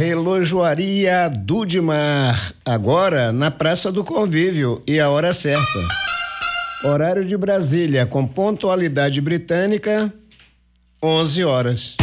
Relojoaria Dudimar, agora na Praça do Convívio e a hora certa. Horário de Brasília com pontualidade britânica, 11 horas.